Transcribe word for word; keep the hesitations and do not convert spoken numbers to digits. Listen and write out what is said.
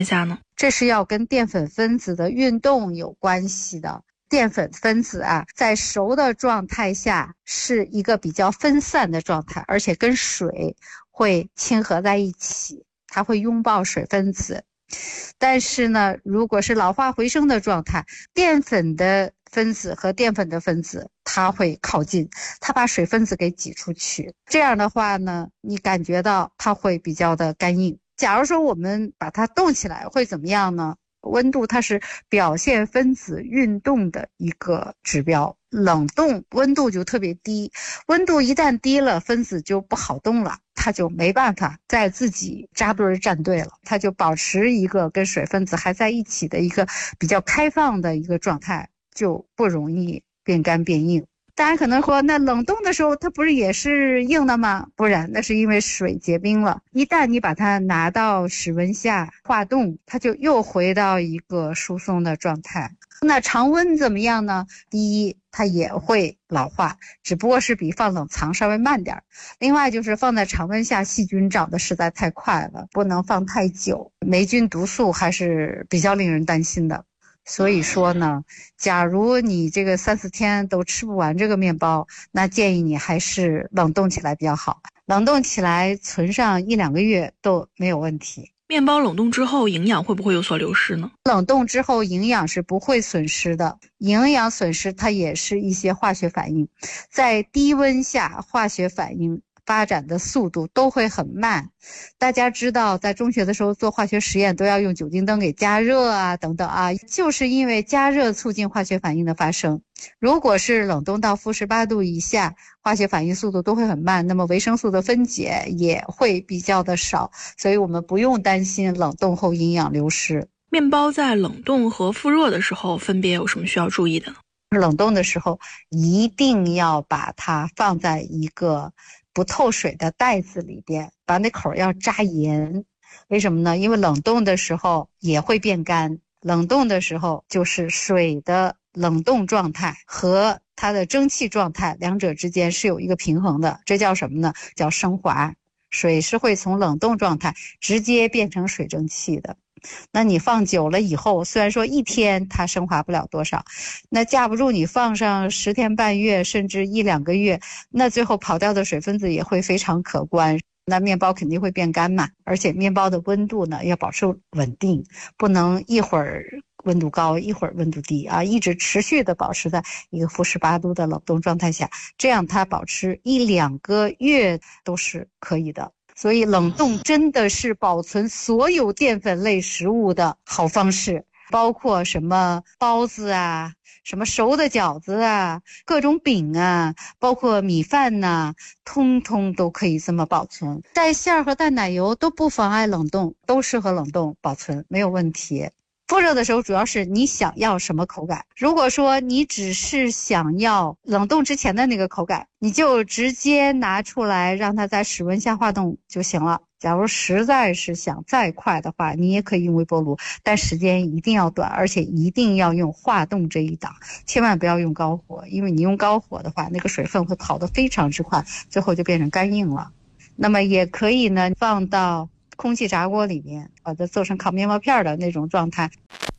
一下呢？ 这是要跟淀粉分子的运动有关系的。淀粉分子啊，在熟的状态下是一个比较分散的状态，而且跟水会亲合在一起，它会拥抱水分子。但是呢，如果是老化回升的状态，淀粉的分子和淀粉的分子它会靠近，它把水分子给挤出去。这样的话呢，你感觉到它会比较的干硬。假如说我们把它动起来会怎么样呢？温度它是表现分子运动的一个指标，冷冻温度就特别低，温度一旦低了，分子就不好动了，它就没办法再自己扎堆站队了，它就保持一个跟水分子还在一起的一个比较开放的一个状态，就不容易变干变硬。大家可能说，那冷冻的时候它不是也是硬的吗？不然，那是因为水结冰了。一旦你把它拿到室温下化冻，它就又回到一个疏松的状态。那常温怎么样呢？第一，它也会老化，只不过是比放冷藏稍微慢点。另外就是放在常温下，细菌长得实在太快了，不能放太久，霉菌毒素还是比较令人担心的。所以说呢，假如你这个三四天都吃不完这个面包，那建议你还是冷冻起来比较好。冷冻起来存上一两个月都没有问题。 面包冷冻之后营养会不会有所流失呢？ 冷冻之后营养是不会损失的，营养损失它也是一些化学反应，在低温下化学反应发展的速度都会很慢。大家知道在中学的时候做化学实验都要用酒精灯给加热啊等等啊，就是因为加热促进化学反应的发生。如果是冷冻到负十八度以下，化学反应速度都会很慢，那么维生素的分解也会比较的少，所以我们不用担心冷冻后营养流失。 面包在冷冻和复热的时候分别有什么需要注意的呢？ 冷冻的时候一定要把它放在一个不透水的袋子里边，把那口要扎严。为什么呢？因为冷冻的时候也会变干，冷冻的时候就是水的冷冻状态和它的蒸汽状态两者之间是有一个平衡的，这叫什么呢？叫升华。水是会从冷冻状态直接变成水蒸气的。那你放久了以后，虽然说一天它升华不了多少，那架不住你放上十天半月甚至一两个月，那最后跑掉的水分子也会非常可观，那面包肯定会变干嘛。而且面包的温度呢要保持稳定，不能一会儿温度高一会儿温度低啊，一直持续的保持在一个负十八度的冷冻状态下，这样它保持一两个月都是可以的。所以冷冻真的是保存所有淀粉类食物的好方式，包括什么包子啊，什么熟的饺子啊，各种饼啊，包括米饭呐、啊，通通都可以这么保存。带馅儿和带奶油都不妨碍冷冻，都适合冷冻保存，没有问题。复热的时候主要是你想要什么口感，如果说你只是想要冷冻之前的那个口感，你就直接拿出来让它在室温下化冻就行了。假如实在是想再快的话，你也可以用微波炉，但时间一定要短，而且一定要用化冻这一档，千万不要用高火，因为你用高火的话，那个水分会跑得非常之快，最后就变成干硬了。那么也可以呢放到空气炸锅里面，把它做成烤面包片的那种状态。